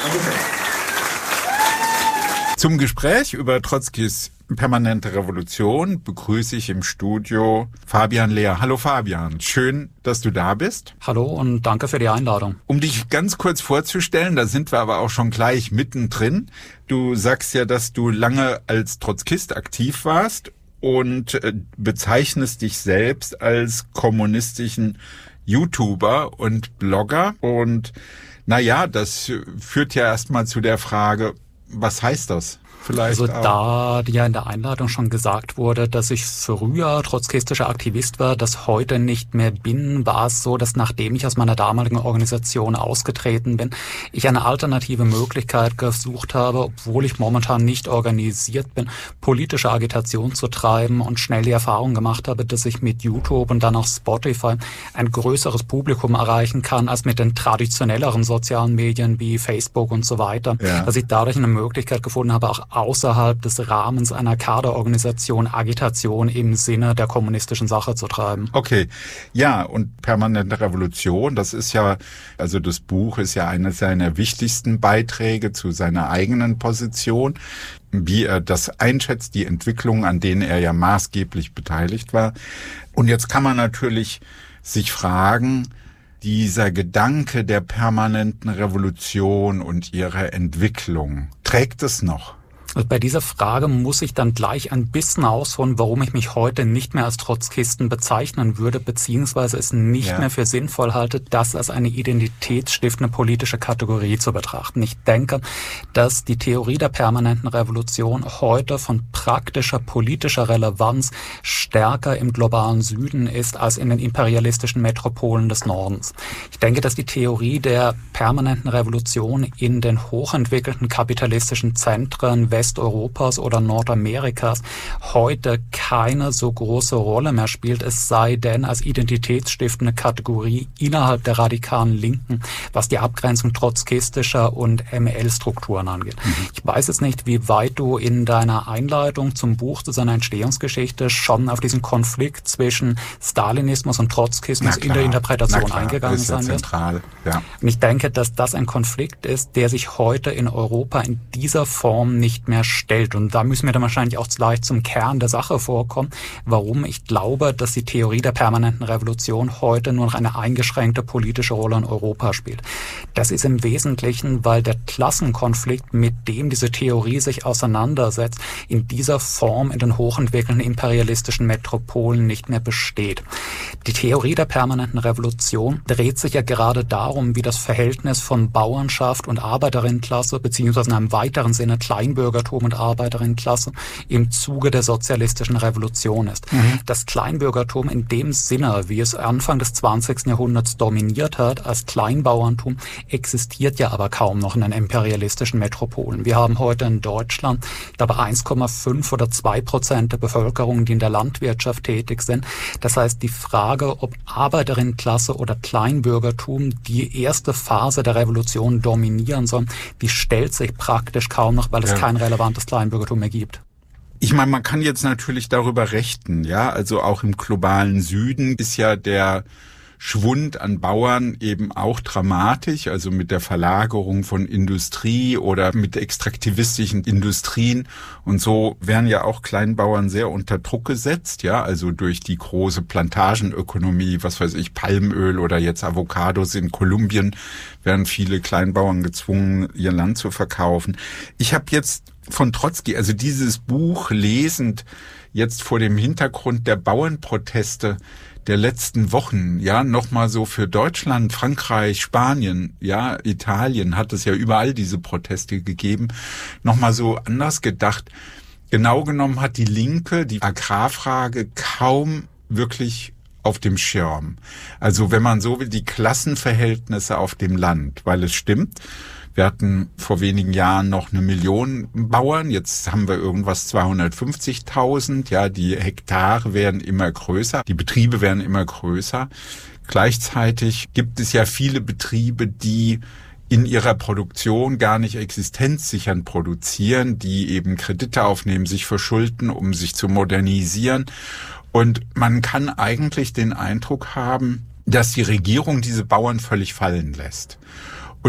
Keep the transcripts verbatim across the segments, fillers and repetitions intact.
Zum Gespräch über Trotzkis permanente Revolution begrüße ich im Studio Fabian Lehr. Hallo Fabian, schön, dass du da bist. Hallo und danke für die Einladung. Um dich ganz kurz vorzustellen, da sind wir aber auch schon gleich mittendrin. Du sagst ja, dass du lange als Trotzkist aktiv warst und bezeichnest dich selbst als kommunistischen YouTuber und Blogger. Und naja, das führt ja erstmal zu der Frage, was heißt das? Vielleicht also auch. Da ja in der Einladung schon gesagt wurde, dass ich früher trotzkistischer Aktivist war, das heute nicht mehr bin, war es so, dass nachdem ich aus meiner damaligen Organisation ausgetreten bin, ich eine alternative Möglichkeit gesucht habe, obwohl ich momentan nicht organisiert bin, politische Agitation zu treiben und schnell die Erfahrung gemacht habe, dass ich mit YouTube und dann auch Spotify ein größeres Publikum erreichen kann als mit den traditionelleren sozialen Medien wie Facebook und so weiter. Ja. Dass ich dadurch eine Möglichkeit gefunden habe, auch außerhalb des Rahmens einer Kaderorganisation Agitation im Sinne der kommunistischen Sache zu treiben. Okay, ja, und permanente Revolution, das ist ja, also das Buch ist ja eines seiner wichtigsten Beiträge zu seiner eigenen Position, wie er das einschätzt, die Entwicklungen, an denen er ja maßgeblich beteiligt war. Und jetzt kann man natürlich sich fragen, dieser Gedanke der permanenten Revolution und ihrer Entwicklung, trägt es noch? Also bei dieser Frage muss ich dann gleich ein bisschen ausholen, warum ich mich heute nicht mehr als Trotzkisten bezeichnen würde, beziehungsweise es nicht ja. mehr für sinnvoll halte, das als eine identitätsstiftende politische Kategorie zu betrachten. Ich denke, dass die Theorie der permanenten Revolution heute von praktischer politischer Relevanz stärker im globalen Süden ist als in den imperialistischen Metropolen des Nordens. Ich denke, dass die Theorie der permanenten Revolution in den hochentwickelten kapitalistischen Zentren Westeuropas oder Nordamerikas heute keine so große Rolle mehr spielt, es sei denn als identitätsstiftende Kategorie innerhalb der radikalen Linken, was die Abgrenzung trotzkistischer und M L-Strukturen angeht. Mhm. Ich weiß jetzt nicht, wie weit du in deiner Einleitung zum Buch, zu seiner Entstehungsgeschichte schon auf diesen Konflikt zwischen Stalinismus und Trotzkismus in der Interpretation eingegangen sein wird. Zentral, ja. Und ich denke, dass das ein Konflikt ist, der sich heute in Europa in dieser Form nicht mehr stellt. Und da müssen wir dann wahrscheinlich auch gleich zum Kern der Sache vorkommen, warum ich glaube, dass die Theorie der permanenten Revolution heute nur noch eine eingeschränkte politische Rolle in Europa spielt. Das ist im Wesentlichen, weil der Klassenkonflikt, mit dem diese Theorie sich auseinandersetzt, in dieser Form in den hochentwickelten imperialistischen Metropolen nicht mehr besteht. Die Theorie der permanenten Revolution dreht sich ja gerade darum, wie das Verhältnis von Bauernschaft und Arbeiterinnenklasse beziehungsweise in einem weiteren Sinne Kleinbürgertum und Arbeiterinnenklasse im Zuge der sozialistischen Revolution ist. Mhm. Das Kleinbürgertum in dem Sinne, wie es Anfang des zwanzigsten Jahrhunderts dominiert hat, als Kleinbauerntum, existiert ja aber kaum noch in den imperialistischen Metropolen. Wir haben heute in Deutschland, ich glaube, eins Komma fünf oder zwei Prozent der Bevölkerung, die in der Landwirtschaft tätig sind. Das heißt, die Frage, ob Arbeiterinnenklasse oder Kleinbürgertum die erste Phase der Revolution dominieren soll, die stellt sich praktisch kaum noch, weil es ja. kein relevantes Kleinbürgertum mehr gibt. Ich meine, man kann jetzt natürlich darüber rechten, ja, also auch im globalen Süden ist ja der Schwund an Bauern eben auch dramatisch, also mit der Verlagerung von Industrie oder mit extraktivistischen Industrien. Und so werden ja auch Kleinbauern sehr unter Druck gesetzt, ja, also durch die große Plantagenökonomie, was weiß ich, Palmöl oder jetzt Avocados in Kolumbien, werden viele Kleinbauern gezwungen, ihr Land zu verkaufen. Ich habe jetzt von Trotzki, also dieses Buch lesend, jetzt vor dem Hintergrund der Bauernproteste der letzten Wochen, ja, nochmal so für Deutschland, Frankreich, Spanien, ja, Italien hat es ja überall diese Proteste gegeben, nochmal so anders gedacht. Genau genommen hat die Linke die Agrarfrage kaum wirklich auf dem Schirm. Also wenn man so will, die Klassenverhältnisse auf dem Land, weil es stimmt, wir hatten vor wenigen Jahren noch eine Million Bauern, jetzt haben wir irgendwas zweihundertfünfzigtausend, ja, die Hektare werden immer größer, die Betriebe werden immer größer. Gleichzeitig gibt es ja viele Betriebe, die in ihrer Produktion gar nicht existenzsichernd produzieren, die eben Kredite aufnehmen, sich verschulden, um sich zu modernisieren. Und man kann eigentlich den Eindruck haben, dass die Regierung diese Bauern völlig fallen lässt. Und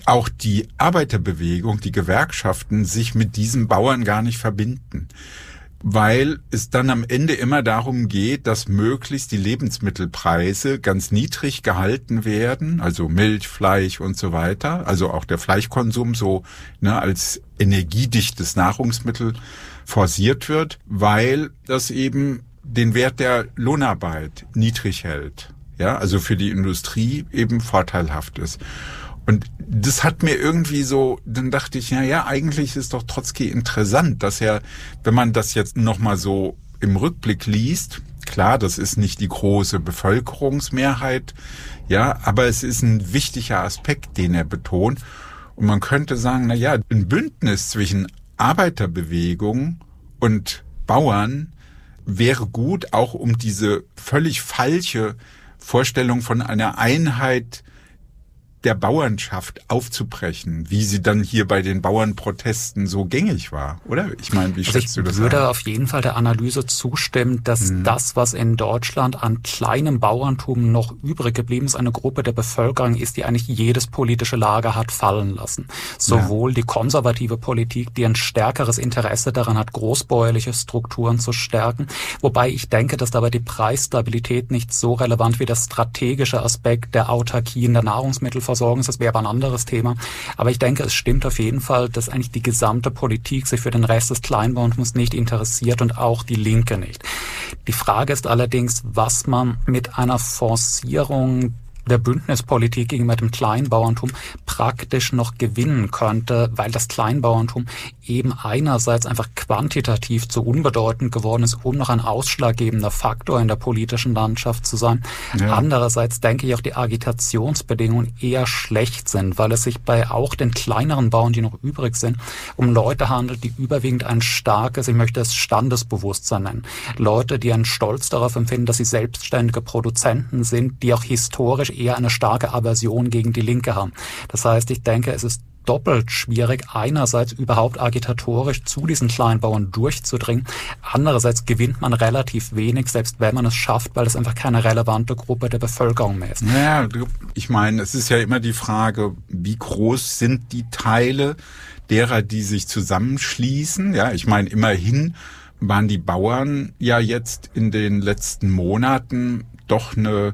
auch die Arbeiterbewegung, die Gewerkschaften sich mit diesen Bauern gar nicht verbinden. Weil es dann am Ende immer darum geht, dass möglichst die Lebensmittelpreise ganz niedrig gehalten werden, also Milch, Fleisch und so weiter, also auch der Fleischkonsum so ne, als energiedichtes Nahrungsmittel forciert wird, weil das eben den Wert der Lohnarbeit niedrig hält, ja, also für die Industrie eben vorteilhaft ist. Und das hat mir irgendwie so, dann dachte ich, na ja, eigentlich ist doch Trotzki interessant, dass er, wenn man das jetzt nochmal so im Rückblick liest, klar, das ist nicht die große Bevölkerungsmehrheit, ja, aber es ist ein wichtiger Aspekt, den er betont. Und man könnte sagen, na ja, ein Bündnis zwischen Arbeiterbewegung und Bauern wäre gut, auch um diese völlig falsche Vorstellung von einer Einheit der Bauernschaft aufzubrechen, wie sie dann hier bei den Bauernprotesten so gängig war, oder? Ich meine, wie also schätzt du das Ich würde ein? auf jeden Fall der Analyse zustimmen, dass mhm. das, was in Deutschland an kleinem Bauerntum noch übrig geblieben ist, eine Gruppe der Bevölkerung ist, die eigentlich jedes politische Lager hat fallen lassen. Sowohl ja. die konservative Politik, die ein stärkeres Interesse daran hat, großbäuerliche Strukturen zu stärken, wobei ich denke, dass dabei die Preisstabilität nicht so relevant wie der strategische Aspekt der Autarkie in der Nahrungsmittelversorgung. Das wäre aber ein anderes Thema. Aber ich denke, es stimmt auf jeden Fall, dass eigentlich die gesamte Politik sich für den Rest des Kleinbauerntums nicht interessiert und auch die Linke nicht. Die Frage ist allerdings, was man mit einer Forcierung der Bündnispolitik gegenüber dem Kleinbauerntum praktisch noch gewinnen könnte, weil das Kleinbauerntum eben einerseits einfach quantitativ zu unbedeutend geworden ist, um noch ein ausschlaggebender Faktor in der politischen Landschaft zu sein. Ja. Andererseits denke ich auch, die Agitationsbedingungen eher schlecht sind, weil es sich bei auch den kleineren Bauern, die noch übrig sind, um Leute handelt, die überwiegend ein starkes, ich möchte es Standesbewusstsein nennen. Leute, die einen Stolz darauf empfinden, dass sie selbstständige Produzenten sind, die auch historisch eher eine starke Aversion gegen die Linke haben. Das heißt, ich denke, es ist doppelt schwierig, einerseits überhaupt agitatorisch zu diesen Kleinbauern durchzudringen, andererseits gewinnt man relativ wenig, selbst wenn man es schafft, weil es einfach keine relevante Gruppe der Bevölkerung mehr ist. Ja, ich meine, es ist ja immer die Frage, wie groß sind die Teile derer, die sich zusammenschließen? Ja, ich meine, immerhin waren die Bauern ja jetzt in den letzten Monaten doch eine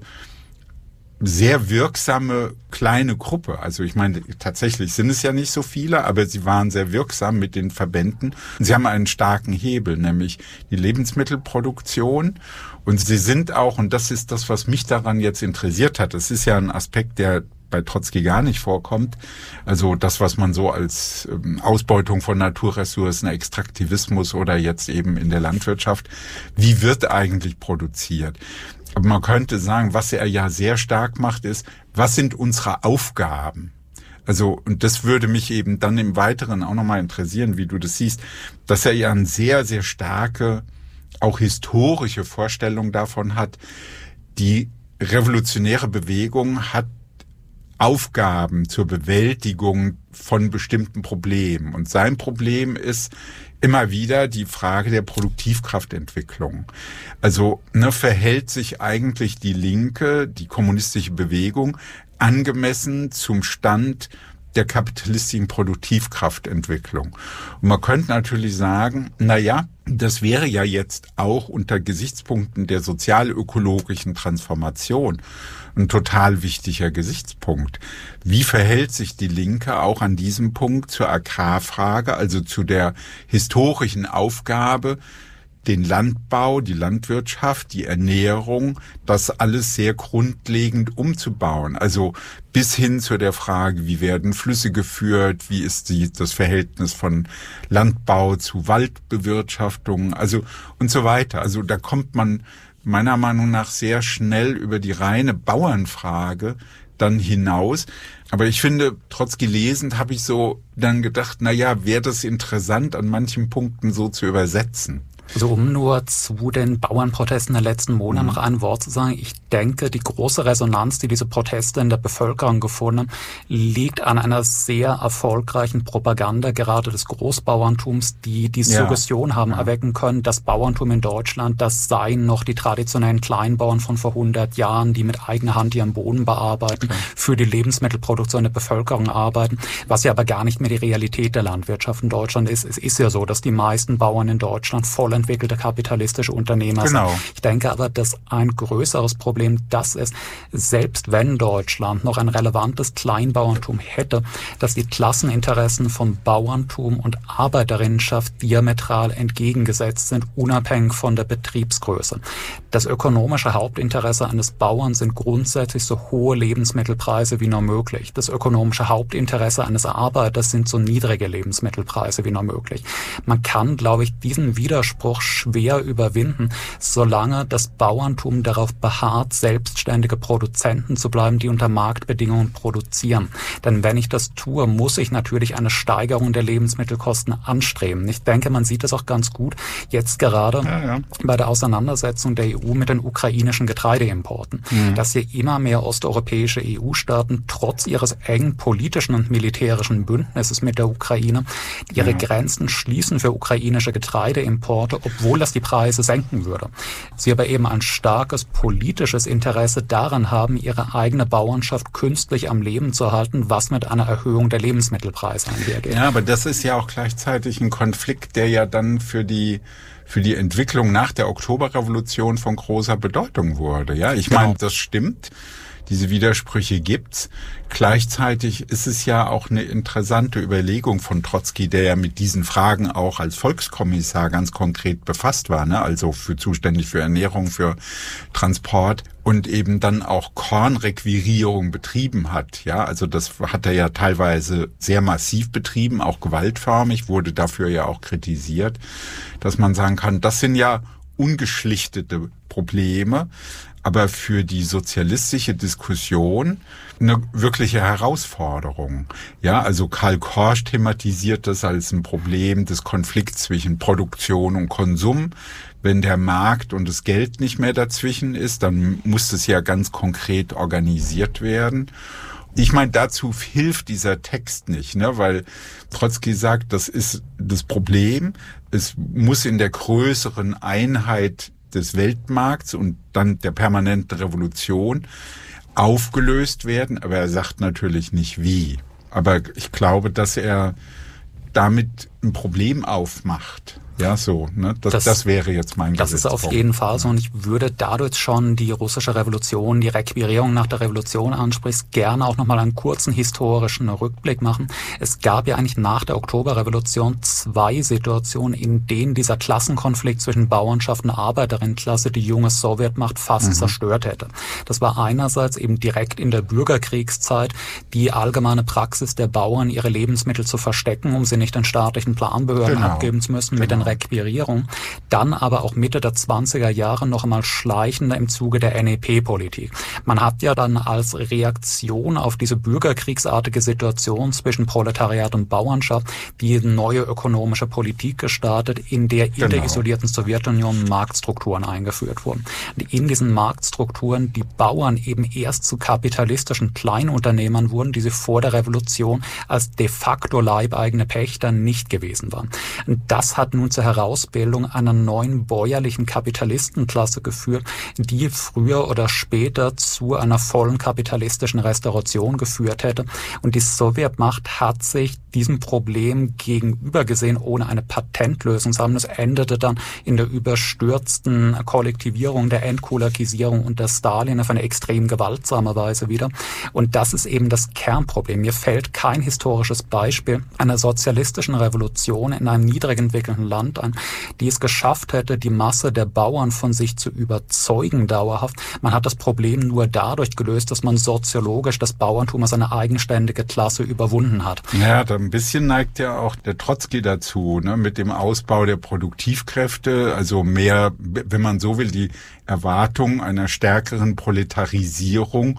sehr wirksame kleine Gruppe. Also ich meine, tatsächlich sind es ja nicht so viele, aber sie waren sehr wirksam mit den Verbänden. Und sie haben einen starken Hebel, nämlich die Lebensmittelproduktion. Und sie sind auch, und das ist das, was mich daran jetzt interessiert hat, das ist ja ein Aspekt, der bei Trotzki gar nicht vorkommt. Also das, was man so als ähm, Ausbeutung von Naturressourcen, Extraktivismus oder jetzt eben in der Landwirtschaft, wie wird eigentlich produziert? Aber man könnte sagen, was er ja sehr stark macht, ist, was sind unsere Aufgaben? Also, und das würde mich eben dann im Weiteren auch nochmal interessieren, wie du das siehst, dass er ja eine sehr, sehr starke, auch historische Vorstellung davon hat, die revolutionäre Bewegung hat Aufgaben zur Bewältigung von bestimmten Problemen. Und sein Problem ist immer wieder die Frage der Produktivkraftentwicklung. Also ne, verhält sich eigentlich die Linke, die kommunistische Bewegung, angemessen zum Stand der kapitalistischen Produktivkraftentwicklung? Und man könnte natürlich sagen, na ja, das wäre ja jetzt auch unter Gesichtspunkten der sozialökologischen Transformation ein total wichtiger Gesichtspunkt. Wie verhält sich die Linke auch an diesem Punkt zur Agrarfrage, also zu der historischen Aufgabe, den Landbau, die Landwirtschaft, die Ernährung, das alles sehr grundlegend umzubauen. Also bis hin zu der Frage, wie werden Flüsse geführt, wie ist die, das Verhältnis von Landbau zu Waldbewirtschaftung, also und so weiter. Also da kommt man meiner Meinung nach sehr schnell über die reine Bauernfrage dann hinaus. Aber ich finde, Trotzki lesend habe ich so dann gedacht, na ja, wäre das interessant, an manchen Punkten so zu übersetzen. Also um nur zu den Bauernprotesten der letzten Monate noch ein Wort zu sagen. Ich denke, die große Resonanz, die diese Proteste in der Bevölkerung gefunden haben, liegt an einer sehr erfolgreichen Propaganda, gerade des Großbauerntums, die die ja. Suggestion haben ja. erwecken können, das Bauerntum in Deutschland, das seien noch die traditionellen Kleinbauern von vor hundert Jahren, die mit eigener Hand ihren Boden bearbeiten, okay. für die Lebensmittelproduktion der Bevölkerung arbeiten, was ja aber gar nicht mehr die Realität der Landwirtschaft in Deutschland ist. Es ist ja so, dass die meisten Bauern in Deutschland voll entwickelte kapitalistische Unternehmer genau. sind. Ich denke aber, dass ein größeres Problem das ist, selbst wenn Deutschland noch ein relevantes Kleinbauerntum hätte, dass die Klasseninteressen von Bauerntum und Arbeiterinnenschaft diametral entgegengesetzt sind, unabhängig von der Betriebsgröße. Das ökonomische Hauptinteresse eines Bauern sind grundsätzlich so hohe Lebensmittelpreise wie nur möglich. Das ökonomische Hauptinteresse eines Arbeiters sind so niedrige Lebensmittelpreise wie nur möglich. Man kann, glaube ich, diesen Widerspruch schwer überwinden, solange das Bauerntum darauf beharrt, selbstständige Produzenten zu bleiben, die unter Marktbedingungen produzieren. Denn wenn ich das tue, muss ich natürlich eine Steigerung der Lebensmittelkosten anstreben. Ich denke, man sieht es auch ganz gut jetzt gerade ja, ja. bei der Auseinandersetzung der E U mit den ukrainischen Getreideimporten, mhm. dass hier immer mehr osteuropäische E U-Staaten trotz ihres engen politischen und militärischen Bündnisses mit der Ukraine ihre ja. Grenzen schließen für ukrainische Getreideimporte, obwohl das die Preise senken würde. Sie aber eben ein starkes politisches Interesse daran haben, ihre eigene Bauernschaft künstlich am Leben zu halten, was mit einer Erhöhung der Lebensmittelpreise einhergeht. Ja, aber das ist ja auch gleichzeitig ein Konflikt, der ja dann für die für die Entwicklung nach der Oktoberrevolution von großer Bedeutung wurde. Ja, ich genau. meine, das stimmt. Diese Widersprüche gibt's. Gleichzeitig ist es ja auch eine interessante Überlegung von Trotzki, der ja mit diesen Fragen auch als Volkskommissar ganz konkret befasst war, ne? Also für zuständig für Ernährung, für Transport und eben dann auch Kornrequirierung betrieben hat. Ja, also das hat er ja teilweise sehr massiv betrieben, auch gewaltförmig, wurde dafür ja auch kritisiert, dass man sagen kann, das sind ja ungeschlichtete Probleme, aber für die sozialistische Diskussion eine wirkliche Herausforderung. Ja, also Karl Korsch thematisiert das als ein Problem des Konflikts zwischen Produktion und Konsum. Wenn der Markt und das Geld nicht mehr dazwischen ist, dann muss es ja ganz konkret organisiert werden. Ich meine, dazu hilft dieser Text nicht, ne, weil Trotzki sagt, das ist das Problem. Es muss in der größeren Einheit des Weltmarkts und dann der permanenten Revolution aufgelöst werden. Aber er sagt natürlich nicht wie. Aber ich glaube, dass er damit ein Problem aufmacht. Ja, so, ne? Das, das, das wäre jetzt mein Das ist auf jeden Fall so, und ich würde dadurch schon die russische Revolution, die Requirierung nach der Revolution ansprichst, gerne auch nochmal einen kurzen historischen Rückblick machen. Es gab ja eigentlich nach der Oktoberrevolution zwei Situationen, in denen dieser Klassenkonflikt zwischen Bauernschaft und Arbeiterinnenklasse die junge Sowjetmacht fast mhm. zerstört hätte. Das war einerseits eben direkt in der Bürgerkriegszeit die allgemeine Praxis der Bauern, ihre Lebensmittel zu verstecken, um sie nicht den staatlichen Planbehörden genau. abgeben zu müssen, genau. mit den Requirierung, dann aber auch Mitte der zwanziger Jahre noch einmal schleichender im Zuge der N E P-Politik. Man hat ja dann als Reaktion auf diese bürgerkriegsartige Situation zwischen Proletariat und Bauernschaft die neue ökonomische Politik gestartet, in der in genau. der isolierten Sowjetunion Marktstrukturen eingeführt wurden. Und in diesen Marktstrukturen die Bauern eben erst zu kapitalistischen Kleinunternehmern wurden, die sie vor der Revolution als de facto leibeigene Pächter nicht gewesen waren. Und das hat nun zur Herausbildung einer neuen bäuerlichen Kapitalistenklasse geführt, die früher oder später zu einer vollen kapitalistischen Restauration geführt hätte. Und die Sowjetmacht hat sich diesem Problem gegenüber gesehen, ohne eine Patentlösung zu haben. Das endete dann in der überstürzten Kollektivierung, der Entkulakisierung unter Stalin auf eine extrem gewaltsame Weise wieder. Und das ist eben das Kernproblem. Mir fällt kein historisches Beispiel einer sozialistischen Revolution in einem niedrig entwickelten Land an, die es geschafft hätte, die Masse der Bauern von sich zu überzeugen dauerhaft. Man hat das Problem nur dadurch gelöst, dass man soziologisch das Bauerntum als eine eigenständige Klasse überwunden hat. Ja, da ein bisschen neigt ja auch der Trotzki dazu, ne, mit dem Ausbau der Produktivkräfte, also mehr, wenn man so will, die Erwartung einer stärkeren Proletarisierung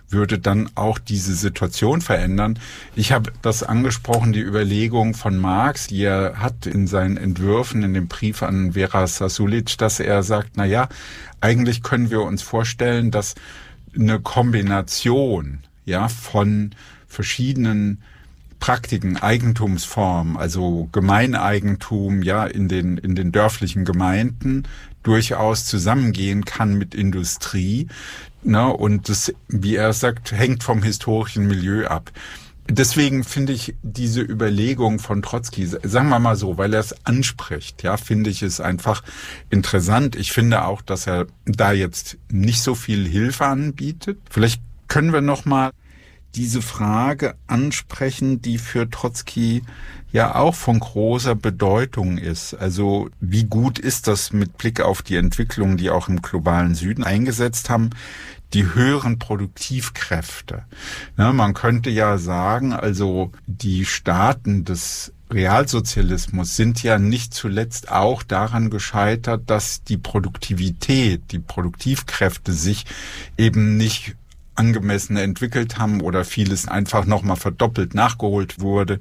würde dann auch diese Situation verändern. Ich habe das angesprochen, die Überlegung von Marx, die er hat in seinen Entwürfen, in dem Brief an Vera Sasulic, dass er sagt, na ja, eigentlich können wir uns vorstellen, dass eine Kombination, ja, von verschiedenen Praktiken, Eigentumsformen, also Gemeineigentum, ja, in den, in den dörflichen Gemeinden durchaus zusammengehen kann mit Industrie, ne, und das, wie er sagt, hängt vom historischen Milieu ab. Deswegen finde ich diese Überlegung von Trotzki, sagen wir mal so, weil er es anspricht, ja, finde ich es einfach interessant. Ich finde auch, dass er da jetzt nicht so viel Hilfe anbietet. Vielleicht können wir noch mal diese Frage ansprechen, die für Trotzki ja auch von großer Bedeutung ist. Also wie gut ist das mit Blick auf die Entwicklungen, die auch im globalen Süden eingesetzt haben, die höheren Produktivkräfte? Ja, man könnte ja sagen, also die Staaten des Realsozialismus sind ja nicht zuletzt auch daran gescheitert, dass die Produktivität, die Produktivkräfte sich eben nicht angemessen entwickelt haben oder vieles einfach nochmal verdoppelt nachgeholt wurde.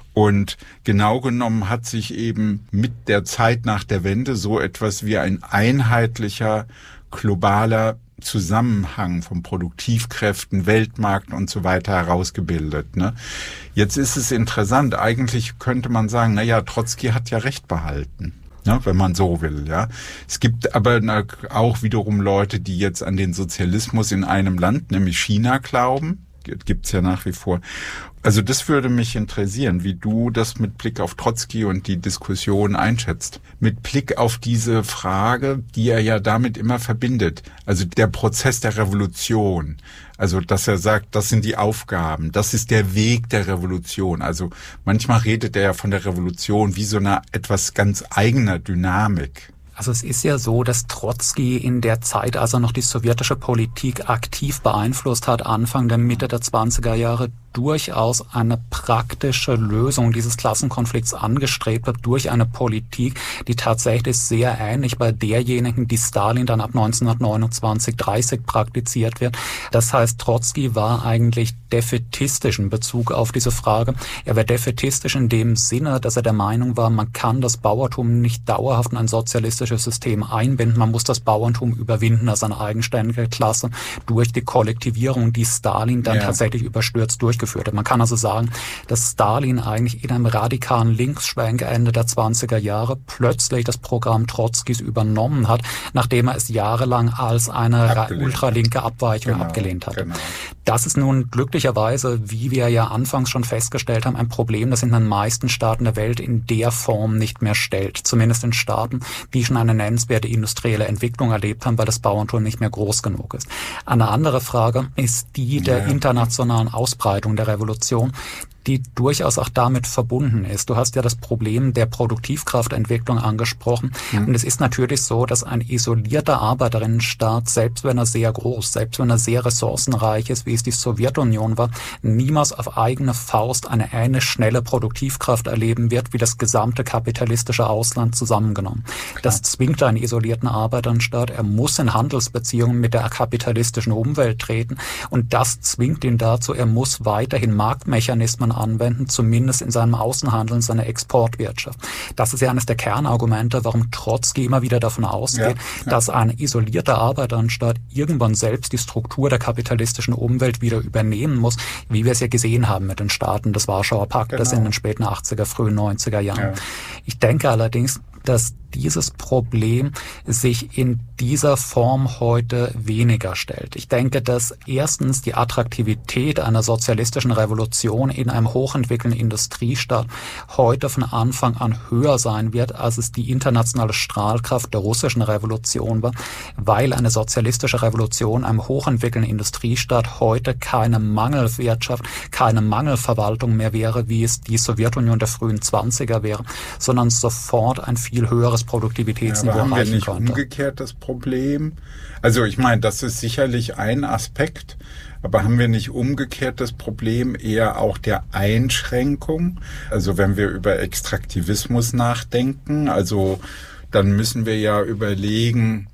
Und genau genommen hat sich eben mit der Zeit nach der Wende so etwas wie ein einheitlicher, globaler Zusammenhang von Produktivkräften, Weltmarkt und so weiter herausgebildet, ne? Jetzt ist es interessant, eigentlich könnte man sagen, na ja, Trotzki hat ja recht behalten. Ja, wenn man so will, ja. Es gibt aber auch wiederum Leute, die jetzt an den Sozialismus in einem Land, nämlich China, glauben. Gibt's ja nach wie vor. Also das würde mich interessieren, wie du das mit Blick auf Trotzki und die Diskussion einschätzt. Mit Blick auf diese Frage, die er ja damit immer verbindet. Also der Prozess der Revolution. Also dass er sagt, das sind die Aufgaben, das ist der Weg der Revolution. Also manchmal redet er ja von der Revolution wie so einer etwas ganz eigener Dynamik. Also es ist ja so, dass Trotzki in der Zeit, als er noch die sowjetische Politik aktiv beeinflusst hat, Anfang der Mitte der zwanziger Jahre, durchaus eine praktische Lösung dieses Klassenkonflikts angestrebt hat, durch eine Politik, die tatsächlich sehr ähnlich bei derjenigen, die Stalin dann ab neunzehnhundertneunundzwanzig dreißig praktiziert wird. Das heißt, Trotzki war eigentlich defätistisch in Bezug auf diese Frage. Er war defätistisch in dem Sinne, dass er der Meinung war, man kann das Bauerntum nicht dauerhaft in ein sozialistisches System einbinden. Man muss das Bauerntum überwinden als eine eigenständige Klasse durch die Kollektivierung, die Stalin dann ja. tatsächlich überstürzt durchgeführt hat. Man kann also sagen, dass Stalin eigentlich in einem radikalen Linksschwenk Ende der zwanziger Jahre plötzlich das Programm Trotzkis übernommen hat, nachdem er es jahrelang als eine abgelehnt. ultralinke Abweichung genau, abgelehnt hat. Genau. Das ist nun glücklicherweise, wie wir ja anfangs schon festgestellt haben, ein Problem, das in den meisten Staaten der Welt in der Form nicht mehr stellt. Zumindest in Staaten, die schon eine nennenswerte industrielle Entwicklung erlebt haben, weil das Bauerntum nicht mehr groß genug ist. Eine andere Frage ist die der ja. internationalen Ausbreitung der Revolution, die durchaus auch damit verbunden ist. Du hast ja das Problem der Produktivkraftentwicklung angesprochen. Mhm. Und es ist natürlich so, dass ein isolierter Arbeiterinnenstaat, selbst wenn er sehr groß, selbst wenn er sehr ressourcenreich ist, wie es die Sowjetunion war, niemals auf eigene Faust eine ähnlich schnelle Produktivkraft erleben wird, wie das gesamte kapitalistische Ausland zusammengenommen. Klar. Das zwingt einen isolierten Arbeiterinnenstaat. Er muss in Handelsbeziehungen mit der kapitalistischen Umwelt treten. Und das zwingt ihn dazu, er muss weiterhin Marktmechanismen anwenden, zumindest in seinem Außenhandel, in seiner Exportwirtschaft. Das ist ja eines der Kernargumente, warum Trotzki immer wieder davon ausgeht, ja, ja. dass ein isolierter Arbeiteranstaat irgendwann selbst die Struktur der kapitalistischen Umwelt wieder übernehmen muss, wie wir es ja gesehen haben mit den Staaten des Warschauer Paktes genau. in den späten achtziger, frühen neunziger Jahren. Ja. Ich denke allerdings, dass dieses Problem sich in dieser Form heute weniger stellt. Ich denke, dass erstens die Attraktivität einer sozialistischen Revolution in einem hochentwickelten Industriestaat heute von Anfang an höher sein wird, als es die internationale Strahlkraft der russischen Revolution war, weil eine sozialistische Revolution einem hochentwickelten Industriestaat heute keine Mangelwirtschaft, keine Mangelverwaltung mehr wäre, wie es die Sowjetunion der frühen Zwanziger wäre, sondern sofort ein viel höheres Produktivitätsniveau ja, aber haben wir nicht konnte. Umgekehrt das Problem? Also ich meine, das ist sicherlich ein Aspekt, aber haben wir nicht umgekehrt das Problem eher auch der Einschränkung? Also wenn wir über Extraktivismus nachdenken, also dann müssen wir ja überlegen,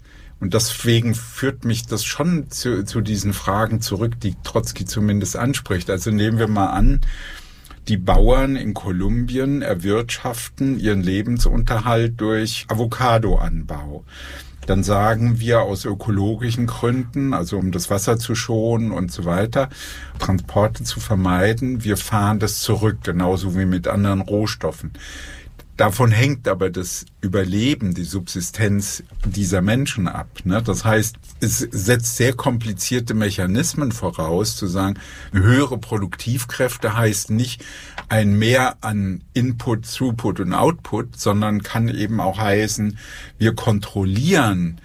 Und deswegen führt mich das schon zu, zu diesen Fragen zurück, die Trotzki zumindest anspricht. Also nehmen wir mal an, die Bauern in Kolumbien erwirtschaften ihren Lebensunterhalt durch Avocadoanbau. Dann sagen wir aus ökologischen Gründen, also um das Wasser zu schonen und so weiter, Transporte zu vermeiden, wir fahren das zurück, genauso wie mit anderen Rohstoffen. Davon hängt aber das Überleben, die Subsistenz dieser Menschen ab. Ne? Das heißt, es setzt sehr komplizierte Mechanismen voraus, zu sagen, höhere Produktivkräfte heißt nicht ein Mehr an Input, Throughput und Output, sondern kann eben auch heißen, wir kontrollieren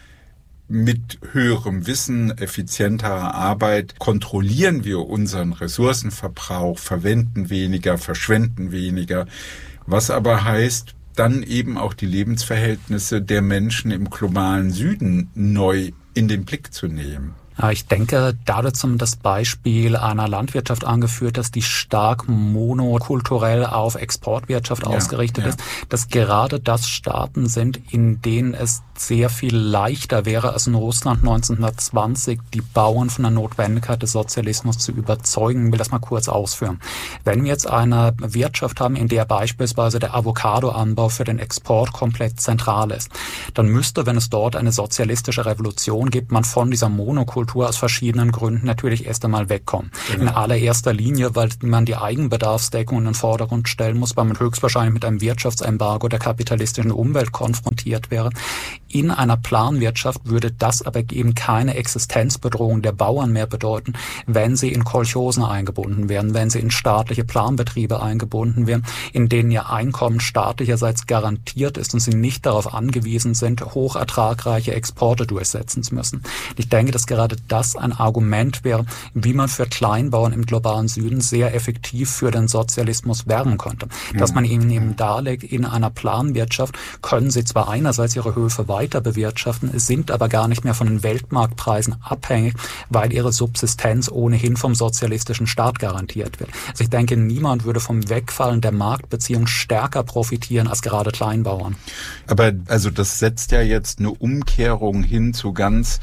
mit höherem Wissen, effizienterer Arbeit, kontrollieren wir unseren Ressourcenverbrauch, verwenden weniger, verschwenden weniger. Was aber heißt, dann eben auch die Lebensverhältnisse der Menschen im globalen Süden neu in den Blick zu nehmen. Ja, ich denke, da wird zum das Beispiel einer Landwirtschaft angeführt, dass die stark monokulturell auf Exportwirtschaft ja, ausgerichtet ja. ist, dass gerade das Staaten sind, in denen es sehr viel leichter wäre, als in Russland neunzehnhundertzwanzig die Bauern von der Notwendigkeit des Sozialismus zu überzeugen. Ich will das mal kurz ausführen. Wenn wir jetzt eine Wirtschaft haben, in der beispielsweise der Avocadoanbau für den Export komplett zentral ist, dann müsste, wenn es dort eine sozialistische Revolution gibt, man von dieser Monokultur aus verschiedenen Gründen natürlich erst einmal wegkommen. Genau. In allererster Linie, weil man die Eigenbedarfsdeckung in den Vordergrund stellen muss, weil man höchstwahrscheinlich mit einem Wirtschaftsembargo der kapitalistischen Umwelt konfrontiert wäre. In einer Planwirtschaft würde das aber eben keine Existenzbedrohung der Bauern mehr bedeuten, wenn sie in Kolchosen eingebunden werden, wenn sie in staatliche Planbetriebe eingebunden werden, in denen ihr Einkommen staatlicherseits garantiert ist und sie nicht darauf angewiesen sind, hoch ertragreiche Exporte durchsetzen zu müssen. Ich denke, dass gerade das ein Argument wäre, wie man für Kleinbauern im globalen Süden sehr effektiv für den Sozialismus werben könnte. Ja. Dass man ihnen eben darlegt, in einer Planwirtschaft können sie zwar einerseits ihre Höfe weiter bewirtschaften, sind aber gar nicht mehr von den Weltmarktpreisen abhängig, weil ihre Subsistenz ohnehin vom sozialistischen Staat garantiert wird. Also ich denke, niemand würde vom Wegfallen der Marktbeziehung stärker profitieren als gerade Kleinbauern. Aber also das setzt ja jetzt eine Umkehrung hin zu ganz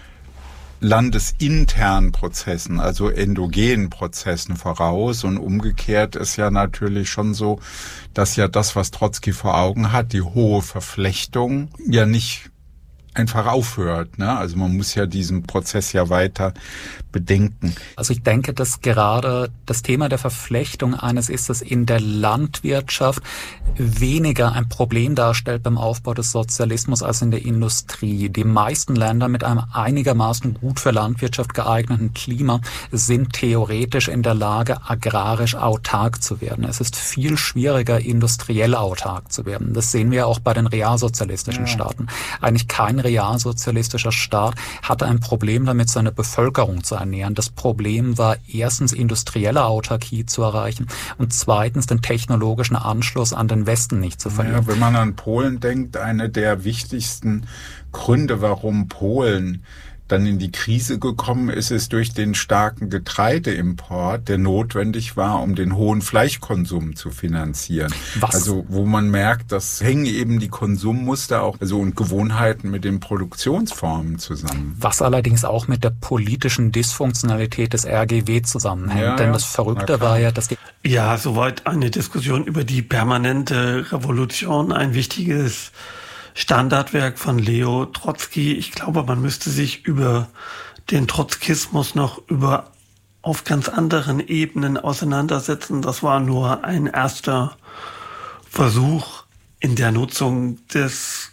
landesinternen Prozessen, also endogenen Prozessen voraus. Und umgekehrt ist ja natürlich schon so, dass ja das, was Trotzki vor Augen hat, die hohe Verflechtung, ja nicht einfach aufhört. Ne? Also man muss ja diesen Prozess ja weiter bedenken. Also ich denke, dass gerade das Thema der Verflechtung eines ist, das in der Landwirtschaft weniger ein Problem darstellt beim Aufbau des Sozialismus als in der Industrie. Die meisten Länder mit einem einigermaßen gut für Landwirtschaft geeigneten Klima sind theoretisch in der Lage, agrarisch autark zu werden. Es ist viel schwieriger, industriell autark zu werden. Das sehen wir auch bei den realsozialistischen ja. Staaten. Eigentlich kein realsozialistischer Staat hatte ein Problem damit, seine Bevölkerung zu ernähren. Das Problem war erstens industrielle Autarkie zu erreichen und zweitens den technologischen Anschluss an den Westen nicht zu verlieren. Ja, wenn man an Polen denkt, eine der wichtigsten Gründe, warum Polen dann in die Krise gekommen ist, ist durch den starken Getreideimport, der notwendig war, um den hohen Fleischkonsum zu finanzieren. Was? Also wo man merkt, das hängen eben die Konsummuster auch also und Gewohnheiten mit den Produktionsformen zusammen. Was allerdings auch mit der politischen Dysfunktionalität des R G W zusammenhängt. Ja, Denn ja. das Verrückte war ja, dass die... Ja, soweit eine Diskussion über die permanente Revolution, ein wichtiges Standardwerk von Leo Trotzki. Ich glaube, man müsste sich über den Trotzkismus noch über auf ganz anderen Ebenen auseinandersetzen. Das war nur ein erster Versuch in der Nutzung des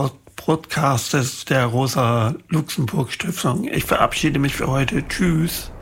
Theorie-Podcastes der Rosa-Luxemburg-Stiftung. Ich verabschiede mich für heute. Tschüss.